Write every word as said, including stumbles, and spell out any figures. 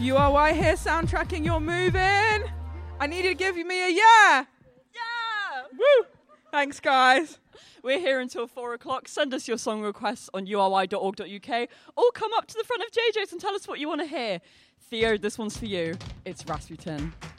U R Y here, soundtracking your moving. I need you to give me a yeah. Yeah! Woo! Thanks, guys. We're here until four o'clock. Send us your song requests on u r y dot org dot u k or come up to the front of J J's and tell us what you want to hear. Theo, this one's for you. It's Rasputin.